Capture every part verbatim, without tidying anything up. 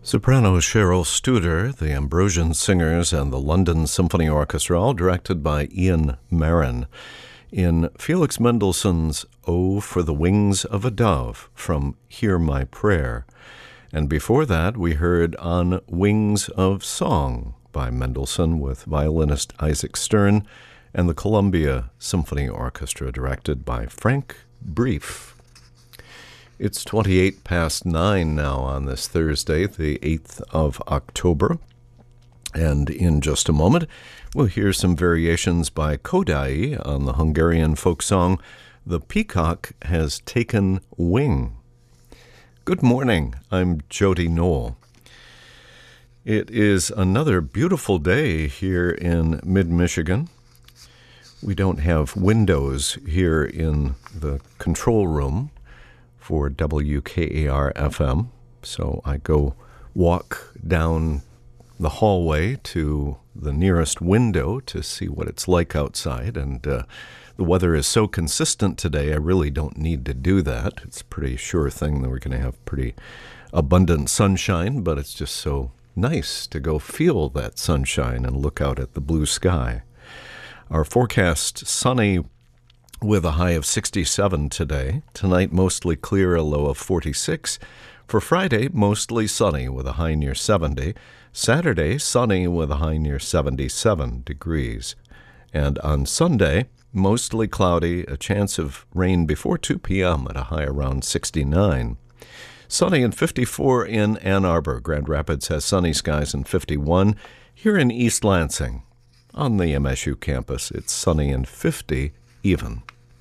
Soprano Cheryl Studer, the Ambrosian Singers, and the London Symphony Orchestra, all directed by Ian Marin, in Felix Mendelssohn's "O for the Wings of a Dove" from Hear My Prayer. And before that, we heard On Wings of Song by Mendelssohn with violinist Isaac Stern and the Columbia Symphony Orchestra, directed by Frank Brief. It's twenty-eight past nine now on this Thursday, the eighth of October. And in just a moment, we'll hear some variations by Kodály on the Hungarian folk song, "The Peacock Has Taken Wing." Good morning, I'm Jody Knoll. It is another beautiful day here in mid-Michigan. We don't have windows here in the control room for W K A R F M, so I go walk down the hallway to the nearest window to see what it's like outside, and uh, the weather is so consistent today, I really don't need to do that. It's a pretty sure thing that we're going to have pretty abundant sunshine, but it's just so nice to go feel that sunshine and look out at the blue sky. Our forecast: sunny with a high of sixty-seven today. Tonight, mostly clear, a low of forty-six. For Friday, mostly sunny with a high near seventy. Saturday, sunny with a high near seventy-seven degrees. And on Sunday, mostly cloudy, a chance of rain before two p.m. at a high around sixty-nine. Sunny and fifty-four in Ann Arbor. Grand Rapids has sunny skies and fifty-one. Here in East Lansing, on the M S U campus, it's sunny and fifty even.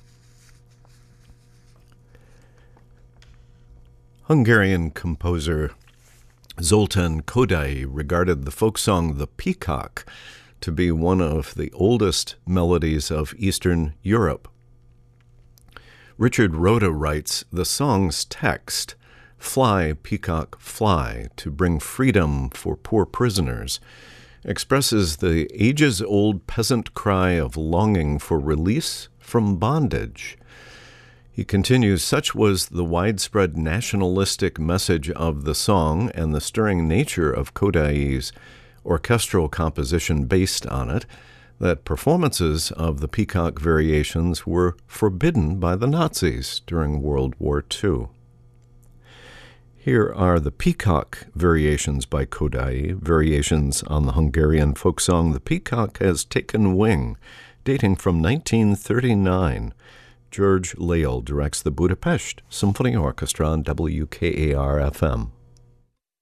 Hungarian composer Zoltán Kodály regarded the folk song "The Peacock" to be one of the oldest melodies of Eastern Europe. Richard Rhoda writes, the song's text, "Fly, peacock, fly, to bring freedom for poor prisoners," expresses the ages-old peasant cry of longing for release from bondage. He continues, such was the widespread nationalistic message of the song and the stirring nature of Kodály's orchestral composition based on it, that performances of the Peacock variations were forbidden by the Nazis during World War Two. Here are the Peacock variations by Kodály, variations on the Hungarian folk song "The Peacock Has Taken Wing," dating from nineteen thirty-nine. George Lale directs the Budapest Symphony Orchestra on W K A R F M.